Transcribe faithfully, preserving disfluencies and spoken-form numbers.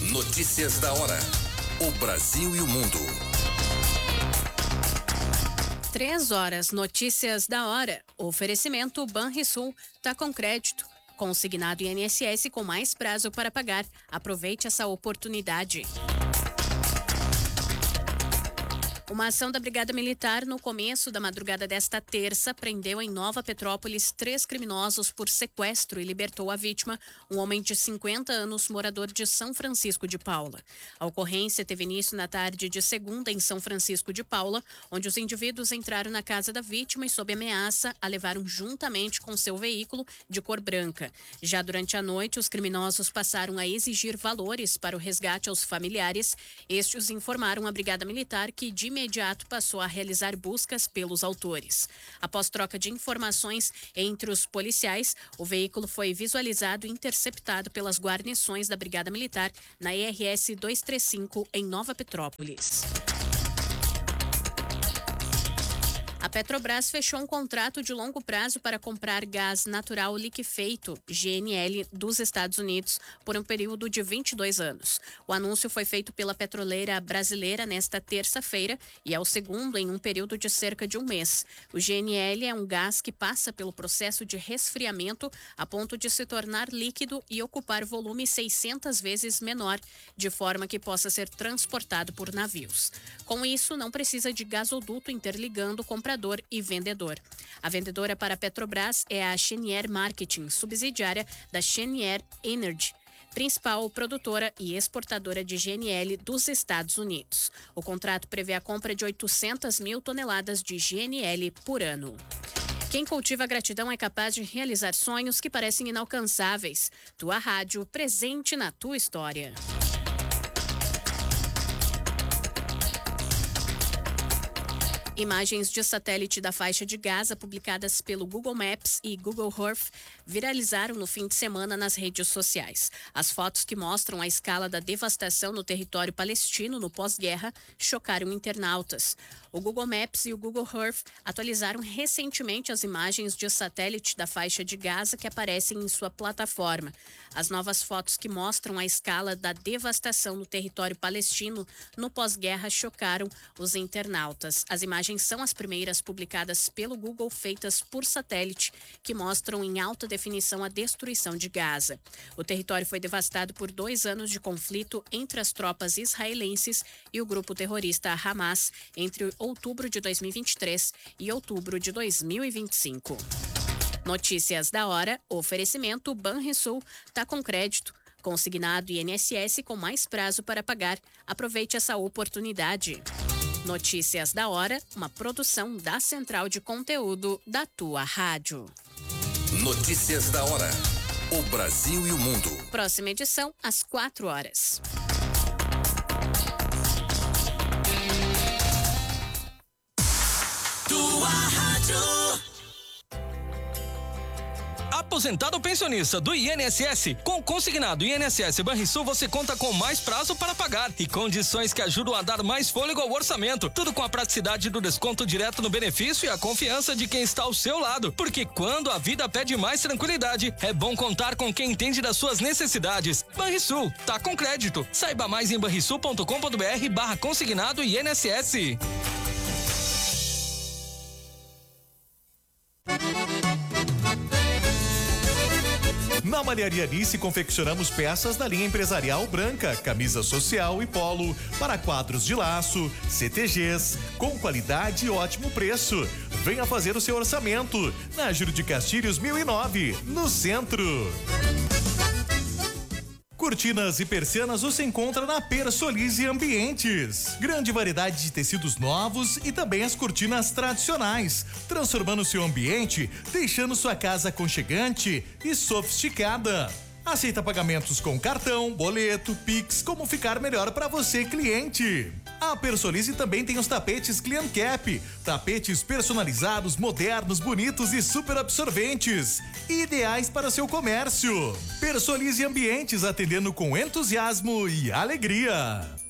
Notícias da hora. O Brasil e o mundo. Três horas, notícias da hora. Oferecimento Banrisul, tá com crédito. Consignado I N S S com mais prazo para pagar. Aproveite essa oportunidade. Uma ação da Brigada Militar no começo da madrugada desta terça prendeu em Nova Petrópolis três criminosos por sequestro e libertou a vítima, um homem de cinquenta anos, morador de São Francisco de Paula. A ocorrência teve início na tarde de segunda em São Francisco de Paula, onde os indivíduos entraram na casa da vítima e, sob ameaça, a levaram juntamente com seu veículo de cor branca. Já durante a noite, os criminosos passaram a exigir valores para o resgate aos familiares. Estes informaram à Brigada Militar que, de imediato, passou a realizar buscas pelos autores. Após troca de informações entre os policiais, o veículo foi visualizado e interceptado pelas guarnições da Brigada Militar na E R S duzentos e trinta e cinco em Nova Petrópolis. A Petrobras fechou um contrato de longo prazo para comprar gás natural liquefeito, G N L, dos Estados Unidos por um período de vinte e dois anos. O anúncio foi feito pela petroleira brasileira nesta terça-feira e é o segundo em um período de cerca de um mês. O G N L é um gás que passa pelo processo de resfriamento a ponto de se tornar líquido e ocupar volume seiscentas vezes menor, de forma que possa ser transportado por navios. Com isso, não precisa de gasoduto interligando o comprador e vendedor. A vendedora para a Petrobras é a Cheniere Marketing, subsidiária da Cheniere Energy, principal produtora e exportadora de G N L dos Estados Unidos. O contrato prevê a compra de oitocentas mil toneladas de G N L por ano. Quem cultiva a gratidão é capaz de realizar sonhos que parecem inalcançáveis. Tua rádio, presente na tua história. Imagens de satélite da faixa de Gaza publicadas pelo Google Maps e Google Earth viralizaram no fim de semana nas redes sociais. As fotos que mostram a escala da devastação no território palestino no pós-guerra chocaram internautas. O Google Maps e o Google Earth atualizaram recentemente as imagens de satélite da faixa de Gaza que aparecem em sua plataforma. As novas fotos que mostram a escala da devastação no território palestino no pós-guerra chocaram os internautas. As imagens são as primeiras publicadas pelo Google feitas por satélite, que mostram em alta definição a destruição de Gaza. O território foi devastado por dois anos de conflito entre as tropas israelenses e o grupo terrorista Hamas entre outubro de dois mil e vinte e três e outubro de dois mil e vinte e cinco. Notícias da hora, oferecimento Banrisul, tá com crédito. Consignado I N S S com mais prazo para pagar. Aproveite essa oportunidade. Notícias da hora, uma produção da Central de Conteúdo da tua rádio. Notícias da hora. O Brasil e o mundo. Próxima edição, às quatro horas. Tua rádio. Aposentado ou pensionista do I N S S, com o consignado I N S S Banrisul você conta com mais prazo para pagar e condições que ajudam a dar mais fôlego ao orçamento. Tudo com a praticidade do desconto direto no benefício e a confiança de quem está ao seu lado. Porque quando a vida pede mais tranquilidade, é bom contar com quem entende das suas necessidades. Banrisul, tá com crédito. Saiba mais em banrisul ponto com ponto br barra consignado I N S S. Na Malharia Alice confeccionamos peças da linha empresarial branca, camisa social e polo, para quadros de laço, C T Gs, com qualidade e ótimo preço. Venha fazer o seu orçamento, na Júlio de Castilhos mil e nove, no centro. Cortinas e persianas você encontra na Persolize Ambientes. Grande variedade de tecidos novos e também as cortinas tradicionais, transformando seu ambiente, deixando sua casa aconchegante e sofisticada. Aceita pagamentos com cartão, boleto, Pix, como ficar melhor para você, cliente. A Persolize também tem os tapetes Clean Cap, tapetes personalizados, modernos, bonitos e super absorventes, ideais para seu comércio. Persolize Ambientes, atendendo com entusiasmo e alegria.